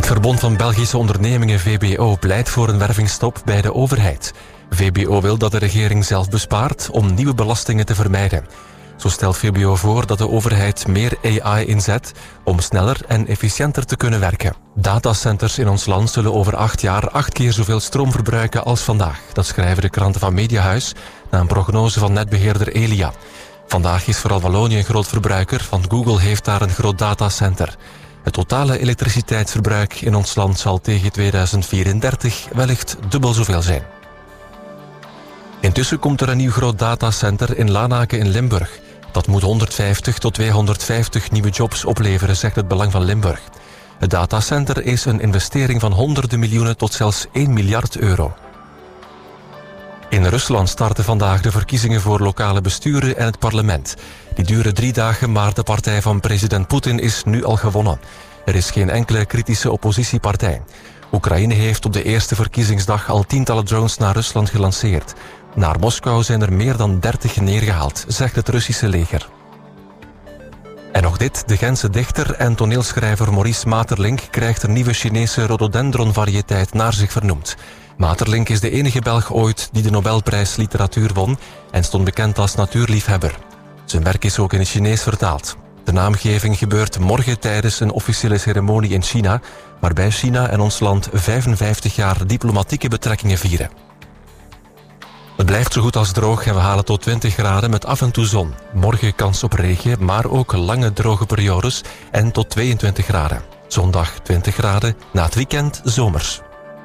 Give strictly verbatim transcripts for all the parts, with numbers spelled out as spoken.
Het Verbond van Belgische Ondernemingen V B O pleit voor een wervingsstop bij de overheid. V B O wil dat de regering zelf bespaart om nieuwe belastingen te vermijden. Zo stelt V B O voor dat de overheid meer A I inzet om sneller en efficiënter te kunnen werken. Datacenters in ons land zullen over acht jaar acht keer zoveel stroom verbruiken als vandaag. Dat schrijven de kranten van Mediahuis na een prognose van netbeheerder Elia. Vandaag is vooral Wallonië een groot verbruiker, want Google heeft daar een groot datacenter. Het totale elektriciteitsverbruik in ons land zal tegen tweeduizend vierendertig wellicht dubbel zoveel zijn. Intussen komt er een nieuw groot datacenter in Lanaken in Limburg. Dat moet honderdvijftig tot tweehonderdvijftig nieuwe jobs opleveren, zegt het Belang van Limburg. Het datacenter is een investering van honderden miljoenen tot zelfs één miljard euro. In Rusland starten vandaag de verkiezingen voor lokale besturen en het parlement. Die duren drie dagen, maar de partij van president Poetin is nu al gewonnen. Er is geen enkele kritische oppositiepartij. Oekraïne heeft op de eerste verkiezingsdag al tientallen drones naar Rusland gelanceerd. Naar Moskou zijn er meer dan dertig neergehaald, zegt het Russische leger. En nog dit, de Gentse dichter en toneelschrijver Maurice Maeterlinck krijgt een nieuwe Chinese rhododendron-variëteit naar zich vernoemd. Maeterlinck is de enige Belg ooit die de Nobelprijs Literatuur won en stond bekend als natuurliefhebber. Zijn werk is ook in het Chinees vertaald. De naamgeving gebeurt morgen tijdens een officiële ceremonie in China, waarbij China en ons land vijfenvijftig jaar diplomatieke betrekkingen vieren. Het blijft zo goed als droog en we halen tot twintig graden met af en toe zon. Morgen kans op regen, maar ook lange droge periodes en tot tweeëntwintig graden. Zondag twintig graden, na het weekend zomers.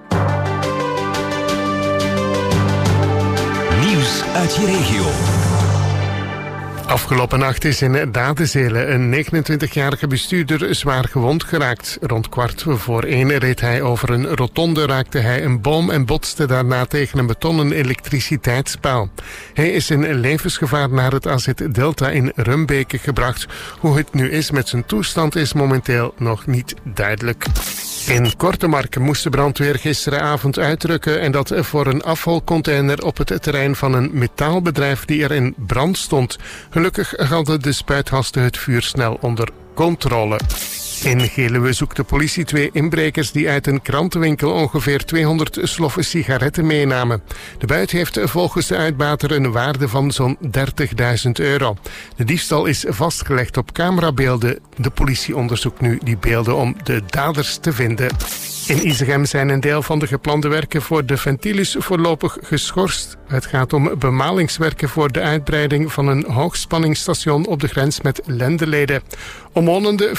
Nieuws uit je regio. Afgelopen nacht is in Dadenzelen een negenentwintigjarige bestuurder zwaar gewond geraakt. Rond kwart voor één reed hij over een rotonde, raakte hij een boom en botste daarna tegen een betonnen elektriciteitspaal. Hij is in levensgevaar naar het A Z Delta in Rumbeke gebracht. Hoe het nu is met zijn toestand is momenteel nog niet duidelijk. In Kortemark moest de brandweer gisteravond uitrukken en dat voor een afvalcontainer op het terrein van een metaalbedrijf die er in brand stond. Gelukkig hadden de spuitgasten het vuur snel onder controle. In Geluwe zoekt de politie twee inbrekers die uit een krantenwinkel ongeveer tweehonderd sloffen sigaretten meenamen. De buit heeft volgens de uitbater een waarde van zo'n dertigduizend euro. De diefstal is vastgelegd op camerabeelden. De politie onderzoekt nu die beelden om de daders te vinden. In Isegem zijn een deel van de geplande werken voor de Ventilus voorlopig geschorst. Het gaat om bemalingswerken voor de uitbreiding van een hoogspanningsstation op de grens met Lendeleden. Omwonenden